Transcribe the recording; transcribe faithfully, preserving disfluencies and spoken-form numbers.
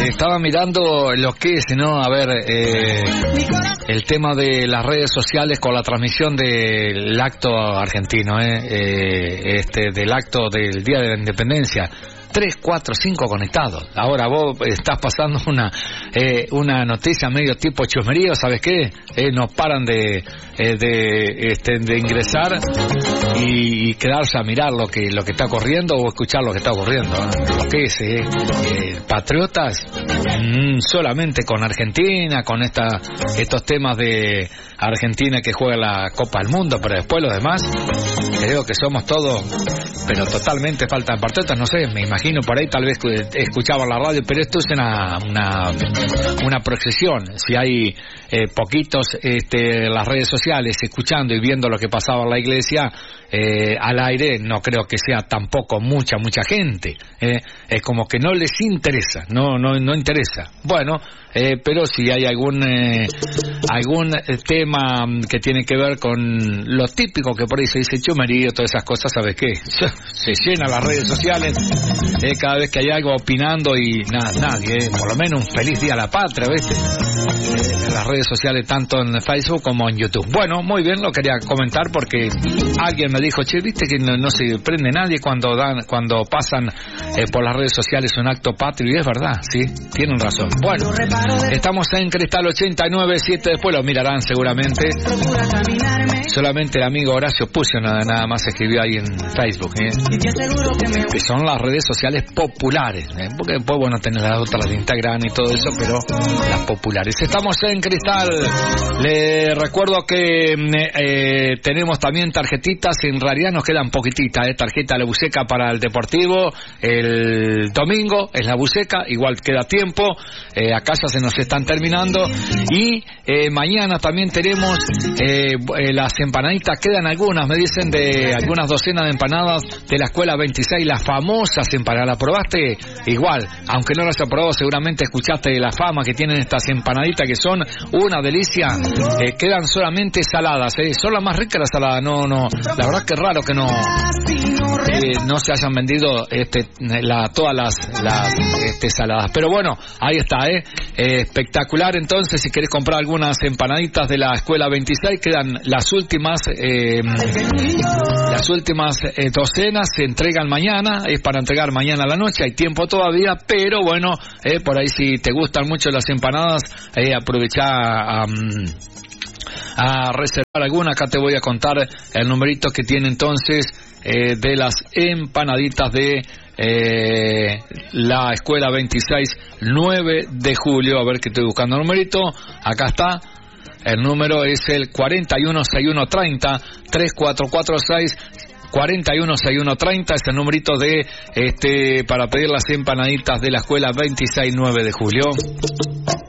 estaba mirando lo que es, ¿no? A ver, eh, el tema de las redes sociales con la transmisión del acto argentino, ¿eh? Eh, este, del acto del Día de la Independencia. Tres, cuatro, cinco conectados. Ahora vos estás pasando una eh, una noticia medio tipo chusmerío, ¿sabes qué? Eh, no paran de eh, de este, de ingresar y, y quedarse a mirar lo que lo que está ocurriendo o escuchar lo que está ocurriendo, ¿eh? Lo que es eh, eh, patriotas mmm, solamente con Argentina, con esta estos temas de Argentina que juega la Copa del Mundo, pero después los demás creo que somos todos, pero totalmente faltan patriotas. No sé, me imagino por ahí tal vez escuchaban la radio, pero esto es una una, una procesión. Si hay eh, poquitos este, las redes sociales escuchando y viendo lo que pasaba en la iglesia eh, al aire, no creo que sea tampoco mucha mucha gente. Eh, es como que no les interesa, no no no interesa. Bueno, eh, pero si hay algún eh, algún tema que tiene que ver con lo típico que por ahí se dice chumerío, todas esas cosas, ¿sabes qué? Se llenan las redes sociales eh, cada vez que hay algo opinando y nada, nadie, eh, por lo menos un feliz día a la patria, ¿viste? Eh, en las redes sociales, tanto en Facebook como en YouTube. Bueno, muy bien, lo quería comentar porque alguien me dijo, che, ¿viste que no, no se prende nadie cuando dan cuando pasan eh, por las redes sociales un acto patrio? Y es verdad, sí, tienen razón. Bueno, estamos en Cristal ochenta y nueve siete, después lo mirarán seguramente. Solamente el amigo Horacio Pucio nada, nada más escribió ahí en Facebook, ¿eh? Que son las redes sociales populares, ¿eh? Porque después, bueno, tenés las otras de Instagram y todo eso, pero las populares. Estamos en Cristal. Le recuerdo que eh, tenemos también tarjetitas, en realidad nos quedan poquititas, ¿eh? Tarjeta La Buceca para el Deportivo, el domingo es La Buceca, igual queda tiempo, eh, acá ya se nos están terminando, y eh, mañana también tenemos eh, eh, las empanaditas, quedan algunas, me dicen, de algunas docenas de empanadas de la Escuela veintiséis, las famosas empanadas. ¿La probaste? Igual, aunque no las has probado, seguramente escuchaste de la fama que tienen estas empanaditas, que son una delicia. Eh, quedan solamente saladas, ¿eh? Son las más ricas las saladas, no, no, la verdad que es raro que no eh, no se hayan vendido este, la, todas las, las este, saladas, pero bueno, ahí está, ¿eh? Eh, espectacular. Entonces, si querés comprar algunas empanaditas de la Escuela veintiséis, quedan las últimas eh, las últimas eh, docenas, se entregan mañana, es para entregar mañana a la noche, hay tiempo todavía, pero bueno, eh, por ahí si te gustan mucho las empanadas, eh, aprovecha a, um, a reservar alguna. Acá te voy a contar el numerito que tiene entonces eh, de las empanaditas de Eh, la Escuela veintiséis, nueve de julio. A ver que estoy buscando el numerito. Acá está. El número es el cuarenta y uno sesenta y uno treinta, tres cuatro cuatro seis, cuarenta y uno sesenta y uno treinta. Es el numerito de este para pedir las empanaditas de la Escuela veintiséis, nueve de julio.